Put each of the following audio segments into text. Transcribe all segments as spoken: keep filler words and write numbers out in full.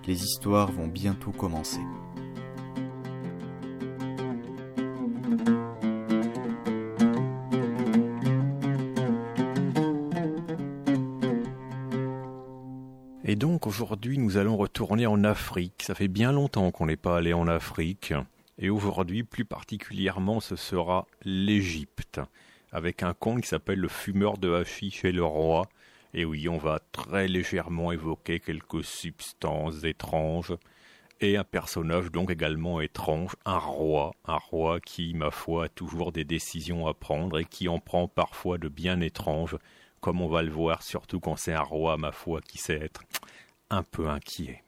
les histoires vont bientôt commencer. Et donc aujourd'hui nous allons retourner en Afrique. Ça fait bien longtemps qu'on n'est pas allé en Afrique. Et aujourd'hui plus particulièrement ce sera l'Égypte. Avec un conte qui s'appelle Le fumeur de hashish et le roi. Et oui, on va très légèrement évoquer quelques substances étranges. Et un personnage donc également étrange, un roi. Un roi qui, ma foi, a toujours des décisions à prendre et qui en prend parfois de bien étranges. Comme on va le voir, surtout quand c'est un roi, ma foi, qui sait être un peu inquiet.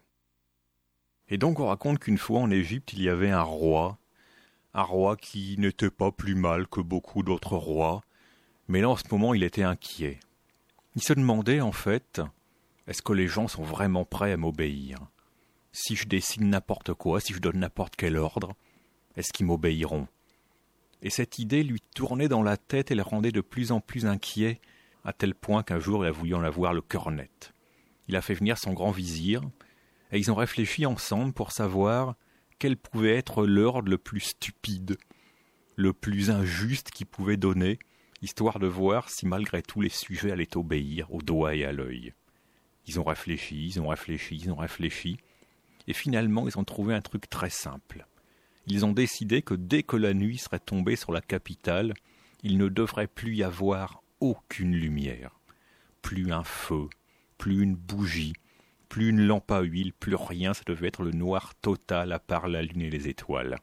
Et donc on raconte qu'une fois en Égypte, il y avait un roi, un roi qui n'était pas plus mal que beaucoup d'autres rois, mais là en ce moment il était inquiet. Il se demandait en fait, est-ce que les gens sont vraiment prêts à m'obéir ? Si je décide n'importe quoi, si je donne n'importe quel ordre, est-ce qu'ils m'obéiront ? Et cette idée lui tournait dans la tête et le rendait de plus en plus inquiet, à tel point qu'un jour il a voulu en avoir le cœur net. Il a fait venir son grand vizir, et ils ont réfléchi ensemble pour savoir quel pouvait être l'ordre le plus stupide, le plus injuste qu'il pouvait donner, histoire de voir si malgré tout les sujets allaient obéir au doigt et à l'œil. Ils ont réfléchi, ils ont réfléchi, ils ont réfléchi, et finalement ils ont trouvé un truc très simple. Ils ont décidé que dès que la nuit serait tombée sur la capitale, il ne devrait plus y avoir aucune lumière, plus un feu, plus une bougie, plus une lampe à huile, plus rien, ça devait être le noir total à part la lune et les étoiles.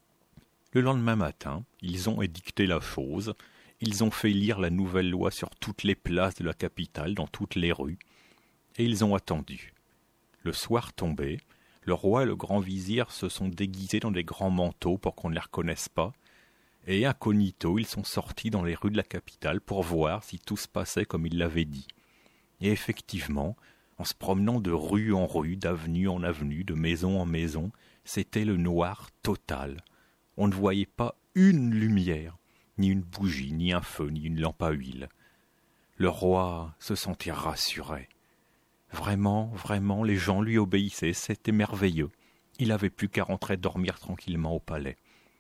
Le lendemain matin, ils ont édicté la chose, ils ont fait lire la nouvelle loi sur toutes les places de la capitale, dans toutes les rues, et ils ont attendu. Le soir tombé, le roi et le grand vizir se sont déguisés dans des grands manteaux pour qu'on ne les reconnaisse pas, et incognito, ils sont sortis dans les rues de la capitale pour voir si tout se passait comme il l'avait dit. Et effectivement, en se promenant de rue en rue, d'avenue en avenue, de maison en maison, c'était le noir total. On ne voyait pas une lumière, ni une bougie, ni un feu, ni une lampe à huile. Le roi se sentait rassuré. Vraiment, vraiment, les gens lui obéissaient, c'était merveilleux. Il n'avait plus qu'à rentrer dormir tranquillement au palais.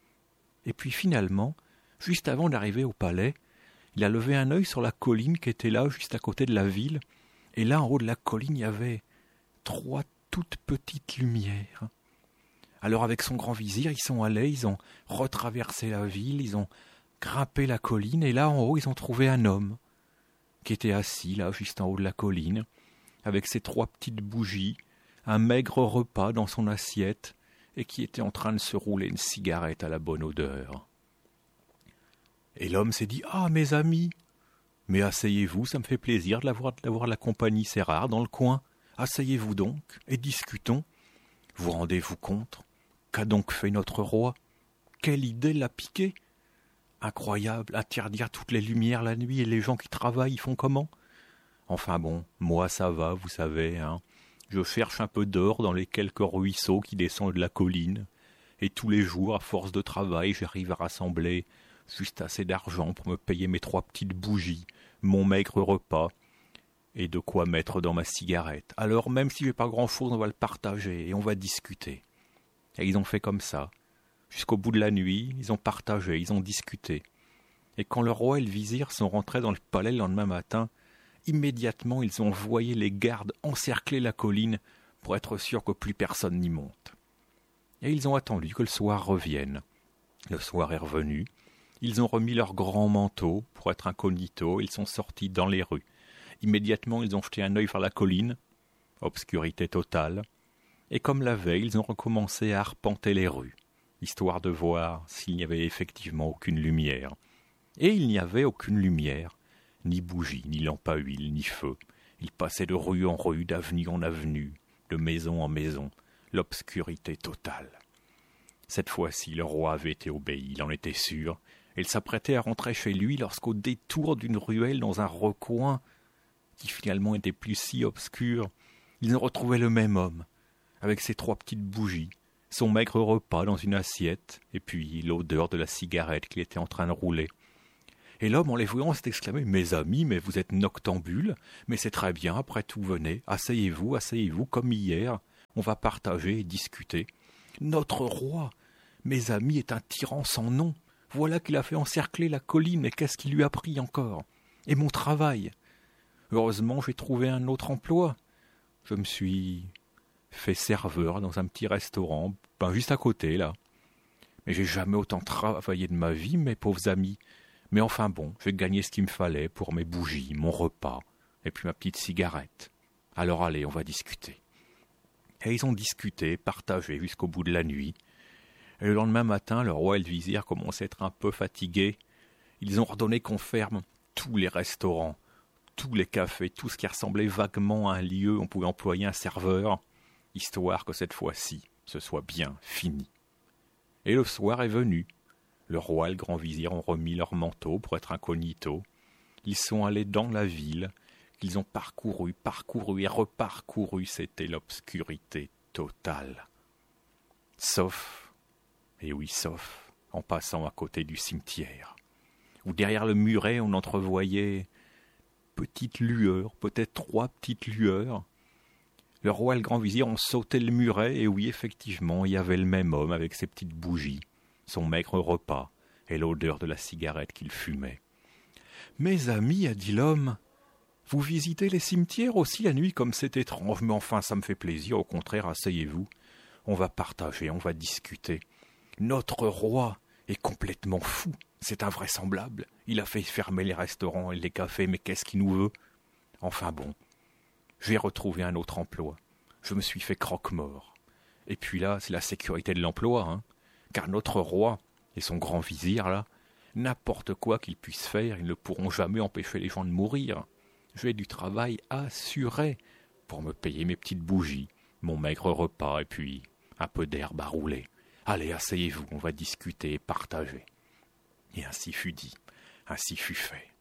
Et puis finalement, juste avant d'arriver au palais, il a levé un œil sur la colline qui était là, juste à côté de la ville, et là, en haut de la colline, il y avait trois toutes petites lumières. Alors avec son grand vizir, ils sont allés, ils ont retraversé la ville, ils ont grimpé la colline, et là, en haut, ils ont trouvé un homme qui était assis, là, juste en haut de la colline, avec ses trois petites bougies, un maigre repas dans son assiette, et qui était en train de se rouler une cigarette à la bonne odeur. Et l'homme s'est dit « Ah, mes amis, mais asseyez-vous, ça me fait plaisir de l'avoir, d'avoir la compagnie, c'est rare dans le coin. Asseyez-vous donc, et discutons. Vous rendez-vous compte ? Qu'a donc fait notre roi ? Quelle idée l'a piqué ? Incroyable, interdire toutes les lumières la nuit, et les gens qui travaillent, ils font comment ? Enfin bon, moi ça va, vous savez, hein. Je cherche un peu d'or dans les quelques ruisseaux qui descendent de la colline, et tous les jours, à force de travail, j'arrive à rassembler juste assez d'argent pour me payer mes trois petites bougies, mon maigre repas, et de quoi mettre dans ma cigarette. Alors même si j'ai pas grand-chose, on va le partager, et on va discuter. Et ils ont fait comme ça. Jusqu'au bout de la nuit, ils ont partagé, ils ont discuté. Et quand le roi et le vizir sont rentrés dans le palais le lendemain matin, immédiatement, ils ont envoyé les gardes encercler la colline pour être sûrs que plus personne n'y monte. Et ils ont attendu que le soir revienne. Le soir est revenu. Ils ont remis leurs grands manteaux pour être incognito. Ils sont sortis dans les rues. Immédiatement, ils ont jeté un œil vers la colline. Obscurité totale. Et comme la veille, ils ont recommencé à arpenter les rues, histoire de voir s'il n'y avait effectivement aucune lumière. Et il n'y avait aucune lumière. Ni bougie, ni lampe à huile, ni feu. Il passait de rue en rue, d'avenue en avenue, de maison en maison, l'obscurité totale. Cette fois-ci, le roi avait été obéi, il en était sûr, et il s'apprêtait à rentrer chez lui lorsqu'au détour d'une ruelle dans un recoin, qui finalement était plus si obscur, ils ont retrouvé le même homme, avec ses trois petites bougies, son maigre repas dans une assiette, et puis l'odeur de la cigarette qu'il était en train de rouler. Et l'homme, en les voyant, s'est exclamé « Mes amis, mais vous êtes noctambules, mais c'est très bien, après tout, venez, asseyez-vous, asseyez-vous, comme hier. on va partager et discuter. Notre roi, mes amis, est un tyran sans nom. Voilà qu'il a fait encercler la colline, et qu'est-ce qu'il lui a pris encore? Et mon travail? Heureusement, j'ai trouvé un autre emploi. Je me suis fait serveur dans un petit restaurant, ben juste à côté, là. Mais j'ai jamais autant travaillé de ma vie, mes pauvres amis. Mais enfin bon, j'ai gagné ce qu'il me fallait pour mes bougies, mon repas, et puis ma petite cigarette. Alors allez, on va discuter. Et ils ont discuté, partagé jusqu'au bout de la nuit. Et le lendemain matin, le roi et le vizir commençaient à être un peu fatigués. Ils ont ordonné qu'on ferme tous les restaurants, tous les cafés, tout ce qui ressemblait vaguement à un lieu où on pouvait employer un serveur, histoire que cette fois-ci, ce soit bien fini. Et le soir est venu. Le roi et le grand vizir ont remis leur manteau pour être incognito. Ils sont allés dans la ville, qu'ils ont parcouru, parcouru et reparcouru. C'était l'obscurité totale. Sauf, et oui, sauf, en passant à côté du cimetière, où derrière le muret on entrevoyait petites lueurs, peut-être trois petites lueurs. Le roi et le grand vizir ont sauté le muret, et oui, effectivement, il y avait le même homme avec ses petites bougies, son maigre repas et l'odeur de la cigarette qu'il fumait. « Mes amis, a dit l'homme, vous visitez les cimetières aussi la nuit comme c'est étrange, mais enfin ça me fait plaisir, au contraire, asseyez-vous. On va partager, on va discuter. Notre roi est complètement fou, c'est invraisemblable. Il a fait fermer les restaurants et les cafés, mais qu'est-ce qu'il nous veut? Enfin bon, j'ai retrouvé un autre emploi. Je me suis fait croque-mort. Et puis là, c'est la sécurité de l'emploi, hein, car notre roi et son grand vizir, là, n'importe quoi qu'ils puissent faire, ils ne pourront jamais empêcher les gens de mourir. J'ai du travail assuré pour me payer mes petites bougies, mon maigre repas et puis un peu d'herbe à rouler. Allez, asseyez-vous, on va discuter et partager. Et ainsi fut dit, ainsi fut fait.